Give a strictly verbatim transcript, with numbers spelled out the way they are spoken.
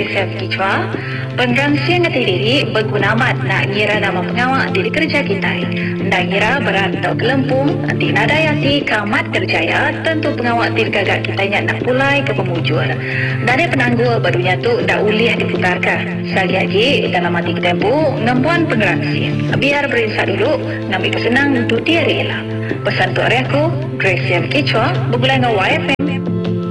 Grace Kichwa. Pengerangsian ngati diri berguna amat nak ngira nama pengawal diri kerja kita. Nak ngira berat atau kelempung, nanti nada yati kamat kerjaya, tentu pengawal diri gagak kita nak pulai ke pemujur. Dari penanggul barunya tu dah ulih diputarkan. Sekali lagi dalam hati ketempu, ngampuan pengerangsian. Biar berinsak dulu, ngambil kesenang untuk dia rela. Pesan tu aku, Grace Kichwa, berbulan dengan Y F M.